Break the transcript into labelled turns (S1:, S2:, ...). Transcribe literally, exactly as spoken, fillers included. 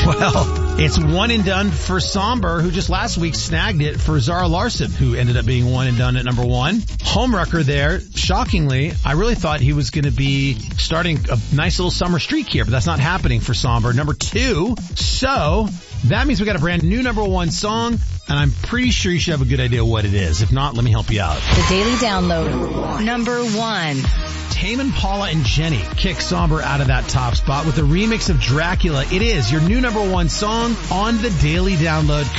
S1: Well, it's one and done for Somber, who just last week snagged it for Zara Larsson, who ended up being one and done at number one. Homewrecker there, shockingly, I really thought he was going to be starting a nice little summer streak here, but that's not happening for Somber. Number two, so that means we got a brand new number one song, and I'm pretty sure you should have a good idea what it is. If not, let me help you out.
S2: The Daily Download, number one.
S1: Tame Impala and Jenny kick Somber out of that top spot with a remix of Dracula. It is your new number one song on the Daily Download.